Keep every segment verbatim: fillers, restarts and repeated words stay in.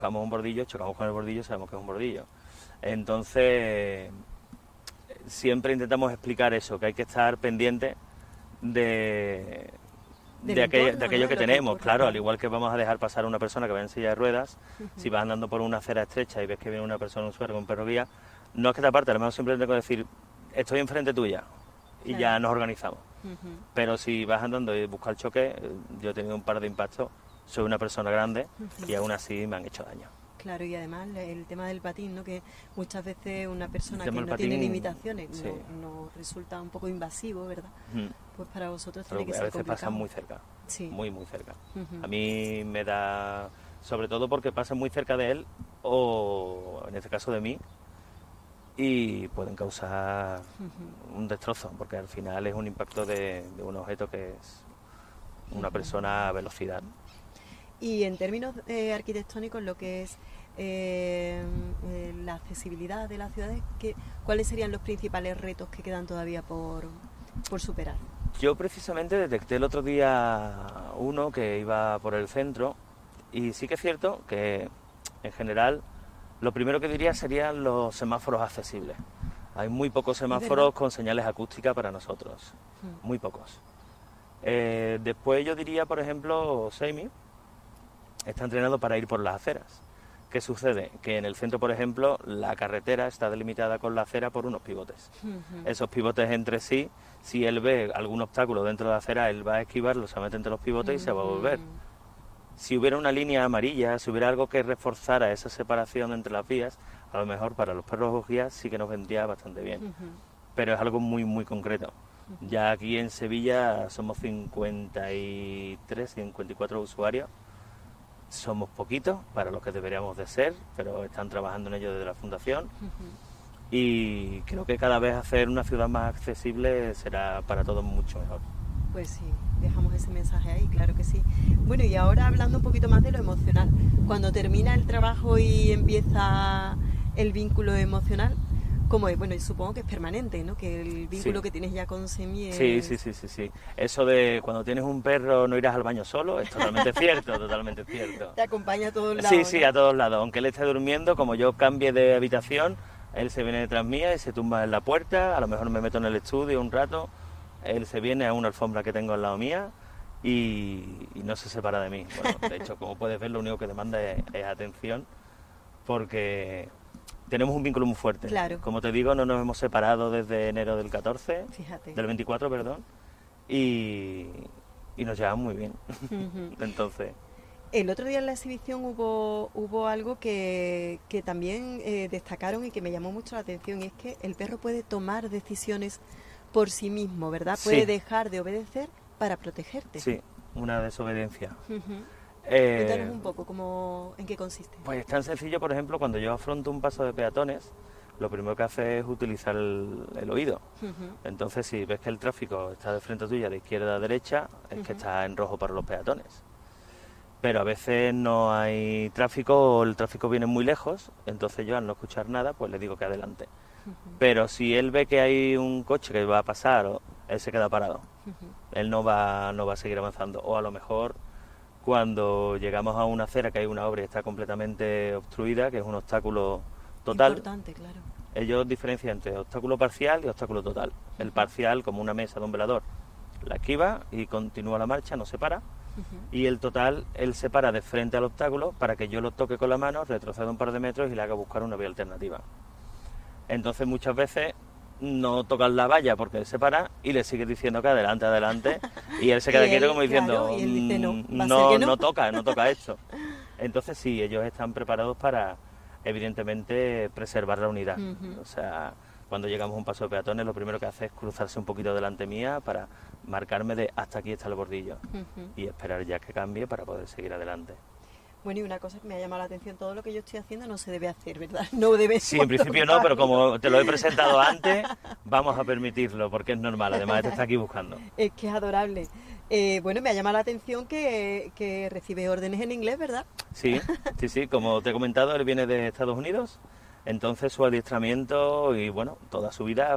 buscamos un bordillo, chocamos con el bordillo, sabemos que es un bordillo. Entonces, siempre intentamos explicar eso, que hay que estar pendiente de, de, aquello, entorno, de aquello ¿no? que Lo que tenemos. ocurre, Claro, al claro. igual que vamos a dejar pasar a una persona que va en silla de ruedas, Uh-huh. si vas andando por una acera estrecha y ves que viene una persona, un usuario con un perro guía, no es que te aparte, a lo mejor simplemente con decir, estoy enfrente tuya, y Claro. ya nos organizamos. Uh-huh. Pero si vas andando y buscas el choque, eh, yo he tenido un par de impactos, soy una persona grande Uh-huh. y aún así me han hecho daño. Claro, y además el tema del patín, ¿no? Que muchas veces una persona que El no patín, tiene limitaciones sí. no, no resulta un poco invasivo, ¿verdad? Mm. Pues para vosotros Pero tiene que a ser veces complicado. pasan muy cerca, Sí. muy, muy cerca. Uh-huh. A mí me da, sobre todo porque pasan muy cerca de él o, en este caso, de mí, y pueden causar Uh-huh. un destrozo, porque al final es un impacto de, de un objeto que es una Uh-huh. persona a velocidad. Y en términos eh, arquitectónicos, lo que es eh, eh, la accesibilidad de las ciudades, ¿qué, ¿cuáles serían los principales retos que quedan todavía por, por superar? Yo precisamente detecté el otro día uno que iba por el centro y sí que es cierto que en general lo primero que diría serían los semáforos accesibles. Hay muy pocos semáforos con señales acústicas para nosotros, Hmm. muy pocos. Eh, después yo diría, por ejemplo, Seimi está entrenado para ir por las aceras. ¿Qué sucede? Que en el centro, por ejemplo, la carretera está delimitada con la acera por unos pivotes. Uh-huh. Esos pivotes entre sí, si él ve algún obstáculo dentro de la acera, él va a esquivarlo, se mete entre los pivotes Uh-huh. y se va a volver. Si hubiera una línea amarilla, si hubiera algo que reforzara esa separación entre las vías, a lo mejor para los perros guías sí que nos vendría bastante bien. Uh-huh. Pero es algo muy, muy concreto. Uh-huh. Ya aquí en Sevilla somos cincuenta y tres, cincuenta y cuatro usuarios. Somos poquitos para los que deberíamos de ser, pero están trabajando en ello desde la Fundación. Uh-huh. Y creo que cada vez hacer una ciudad más accesible será para todos mucho mejor. Pues sí, dejamos ese mensaje ahí, claro que sí. Bueno, y ahora hablando un poquito más de lo emocional, cuando termina el trabajo y empieza el vínculo emocional, ¿cómo es? Bueno, yo supongo que es permanente, ¿no? Que el vínculo Sí. que tienes ya con Semi es... Sí, sí, sí, sí, sí. Eso de cuando tienes un perro no irás al baño solo es totalmente cierto, totalmente cierto. Te acompaña a todos lados. Sí, sí, ¿no? a todos lados. Aunque él esté durmiendo, como yo cambie de habitación, él se viene detrás mía y se tumba en la puerta, a lo mejor me meto en el estudio un rato, él se viene a una alfombra que tengo al lado mía y, y no se separa de mí. Bueno, de hecho, como puedes ver, lo único que demanda es, es atención porque tenemos un vínculo muy fuerte. Claro. Como te digo, no nos hemos separado desde enero del catorce, Fíjate. del veinticuatro, perdón, y, y nos llevamos muy bien. Uh-huh. Entonces... El otro día en la exhibición hubo, hubo algo que, que también eh, destacaron y que me llamó mucho la atención, y es que el perro puede tomar decisiones por sí mismo, ¿verdad? Puede Sí. dejar de obedecer para protegerte. Sí, una desobediencia. Uh-huh. Eh, Cuéntanos un poco cómo, en qué consiste. Pues es tan sencillo, por ejemplo, cuando yo afronto un paso de peatones, lo primero que hace es utilizar el, el oído. Uh-huh. Entonces, si ves que el tráfico está de frente tuya, de izquierda a derecha, es Uh-huh. que está en rojo para los peatones. Pero a veces no hay tráfico o el tráfico viene muy lejos, entonces yo al no escuchar nada, pues le digo que adelante. Uh-huh. Pero si él ve que hay un coche que va a pasar, o él se queda parado. Uh-huh. Él no va, no va a seguir avanzando. O a lo mejor cuando llegamos a una acera que hay una obra y está completamente obstruida, que es un obstáculo total, Importante, claro. ellos diferencian entre obstáculo parcial y obstáculo total. El parcial, como una mesa de un velador, la esquiva y continúa la marcha, no se para. Uh-huh. Y el total, él se para de frente al obstáculo para que yo lo toque con la mano, retroceda un par de metros y le haga buscar una vía alternativa. Entonces muchas veces no tocan la valla porque él se para y le sigue diciendo que adelante, adelante, y él se queda Y quieto él, como diciendo, claro, y él dice, no, "Mm, va a no, ser que no". no toca, no toca esto. Entonces sí, ellos están preparados para, evidentemente, preservar la unidad. Uh-huh. O sea, cuando llegamos a un paso de peatones, lo primero que hace es cruzarse un poquito delante mía para marcarme de hasta aquí está el bordillo Uh-huh. y esperar ya que cambie para poder seguir adelante. Bueno, y una cosa que me ha llamado la atención, todo lo que yo estoy haciendo no se debe hacer, ¿verdad? No debe Sí, en principio no, pero como te lo he presentado antes, vamos a permitirlo porque es normal, además te está aquí buscando. Es que es adorable. Eh, bueno, me ha llamado la atención que, que recibe órdenes en inglés, ¿verdad? Sí, sí, sí, como te he comentado, él viene de Estados Unidos, entonces su adiestramiento y bueno, toda su vida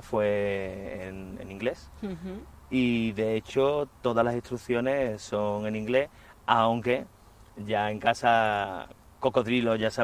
fue en, en inglés. Uh-huh. Y de hecho todas las instrucciones son en inglés, aunque ya en casa cocodrilos, ya sabes.